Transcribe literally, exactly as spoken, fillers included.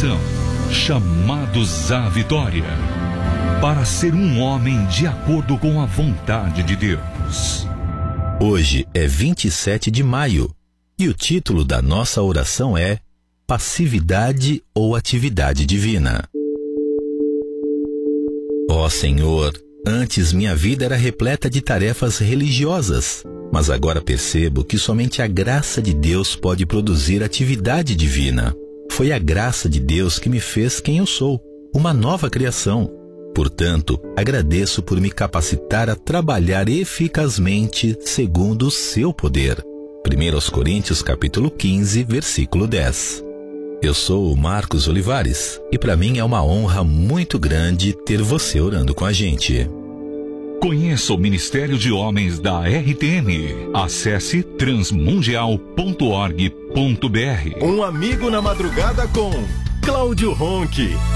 oração, chamados à vitória, para ser um homem de acordo com a vontade de Deus. Hoje é vinte e sete de maio e o título da nossa oração é Passividade ou Atividade Divina. Ó Senhor, antes minha vida era repleta de tarefas religiosas, mas agora percebo que somente a graça de Deus pode produzir atividade divina. Foi a graça de Deus que me fez quem eu sou, uma nova criação. Portanto, agradeço por me capacitar a trabalhar eficazmente segundo o seu poder. primeira aos Coríntios, capítulo quinze, versículo dez. Eu sou o Marcos Olivares e para mim é uma honra muito grande ter você orando com a gente. Conheça o Ministério de Homens da R T M. Acesse transmundial ponto org ponto br. Um amigo na madrugada com Cláudio Ronque.